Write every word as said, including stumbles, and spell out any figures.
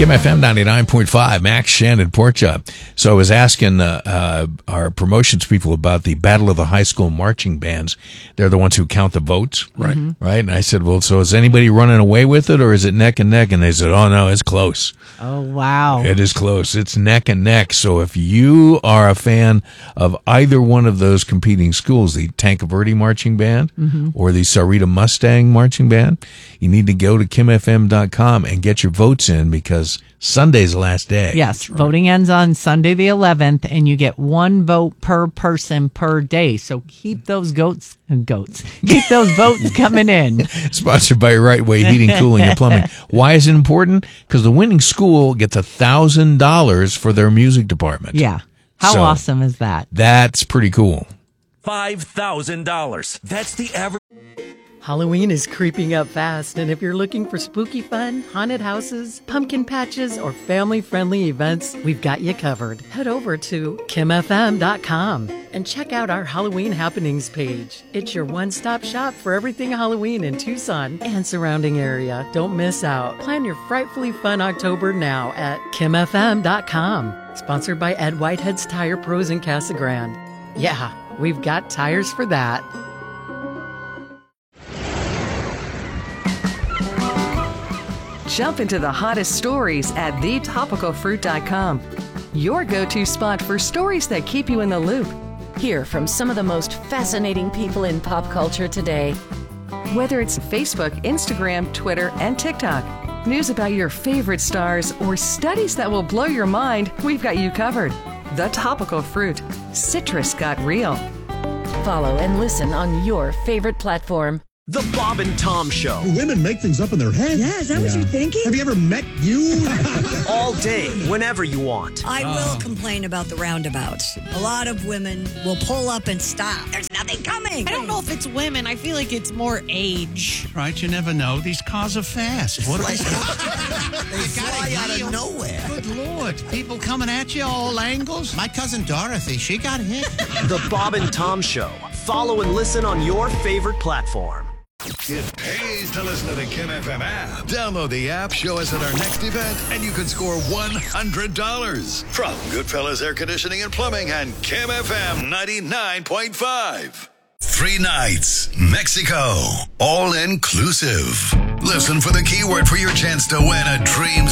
Kim F M ninety-nine point five, Max, Shannon, Portia. So I was asking uh, uh, our promotions people about the Battle of the High School Marching Bands. They're the ones who count the votes, right? Mm-hmm. Right? And I said, well, so is anybody running away with it, or is it neck and neck? And they said, oh, no, it's close. Oh, wow. It is close. It's neck and neck. So if you are a fan of either one of those competing schools, the Tanque Verde Marching Band mm-hmm. or the Sahuarita Mustang Marching Band, you need to go to kim f m dot com and get your votes in, because Sunday's the last day. Yes, right. Voting ends on Sunday the eleventh, and you get one vote per person per day. So keep those goats, goats, keep those votes coming in. Sponsored by Right Way Heating, Cooling, and Plumbing. Why is it important? Because the winning school gets one thousand dollars for their music department. Yeah. How so, awesome is that? That's pretty cool. five thousand dollars. That's the average. Halloween is creeping up fast, and if you're looking for spooky fun, haunted houses, pumpkin patches, or family-friendly events, we've got you covered. Head over to kim f m dot com and check out our Halloween happenings page. It's your one-stop shop for everything Halloween in Tucson and surrounding area. Don't miss out. Plan your frightfully fun October now at kim f m dot com. Sponsored by Ed Whitehead's Tire Pros in Casa Grande. Yeah, we've got tires for that. Jump into the hottest stories at the topical fruit dot com. Your go-to spot for stories that keep you in the loop. Hear from some of the most fascinating people in pop culture today. Whether it's Facebook, Instagram, Twitter, and TikTok, news about your favorite stars, or studies that will blow your mind, we've got you covered. The Topical Fruit. Citrus got real. Follow and listen on your favorite platform. The Bob and Tom Show. Women make things up in their head. Yeah, is that yeah. what you're thinking? Have you ever met you? All day, whenever you want. I will complain about the roundabouts. A lot of women will pull up and stop. There's nothing coming. I don't know if it's women. I feel like it's more age. Right, you never know. These cars are fast. What they fly out of nowhere. Good Lord. People coming at you all angles. My cousin Dorothy, she got hit. The Bob and Tom Show. Follow and listen on your favorite platform. It pays to listen to the Kim F M app. Download the app, show us at our next event, and you can score one hundred dollars from Goodfellas Air Conditioning and Plumbing and Kim F M ninety-nine point five. Three nights, Mexico, all inclusive. Listen for the keyword for your chance to win a Dreams